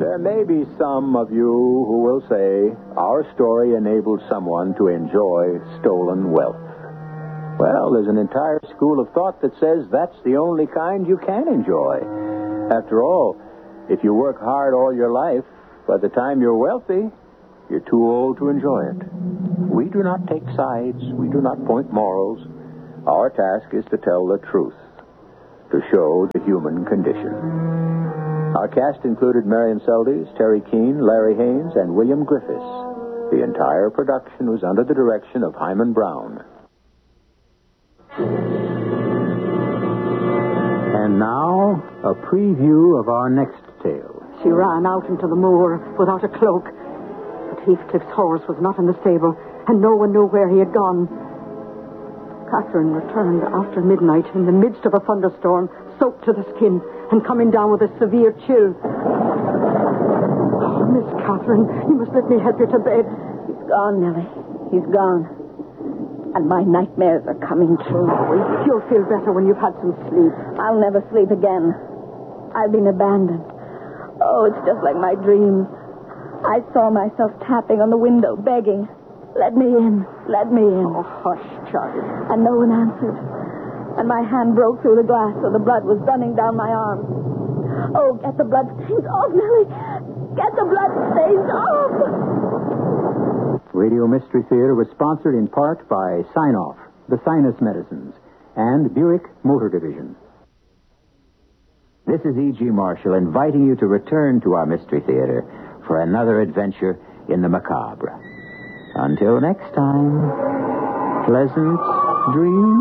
There may be some of you who will say our story enabled someone to enjoy stolen wealth. Well, there's an entire school of thought that says that's the only kind you can enjoy. After all, if you work hard all your life, by the time you're wealthy, you're too old to enjoy it. We do not take sides. We do not point morals. Our task is to tell the truth, to show the human condition. Our cast included Marion Seldes, Terry Keane, Larry Haynes, and William Griffiths. The entire production was under the direction of Hyman Brown. And now, a preview of our next tale. She ran out into the moor without a cloak. But Heathcliff's horse was not in the stable, and no one knew where he had gone. Catherine returned after midnight in the midst of a thunderstorm, soaked to the skin and coming down with a severe chill. Oh, Miss Catherine, you must let me help you to bed. He's gone, Nellie. He's gone. And my nightmares are coming true. You'll feel better when you've had some sleep. I'll never sleep again. I've been abandoned. Oh, it's just like my dreams. I saw myself tapping on the window, begging, "Let me in, let me in." Oh, hush, child. And no one answered. And my hand broke through the glass, so the blood was running down my arm. Oh, get the blood stains off, Nellie. Get the blood stains off. Radio Mystery Theater was sponsored in part by Sign-Off, the sinus medicines, and Buick Motor Division. This is E.G. Marshall inviting you to return to our Mystery Theater for another adventure in the macabre. Until next time, pleasant dreams.